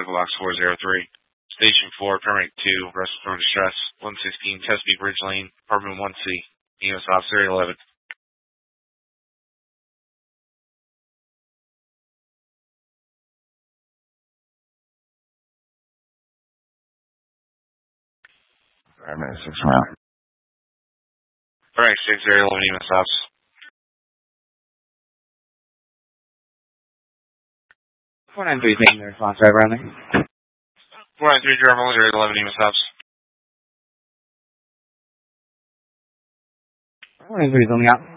Medical Box 403. Station 4, Paramedic 2, Respiratory Distress, 116, Chesapeake Ridge Lane, Apartment 1C, EMS Officer 11. Paramedic 6 round. Paramedic 6, Area 11, EMS Officer. 493 is making the response driver on there. 493, Driver only, Area 11, EMS Officer. 493 is only out.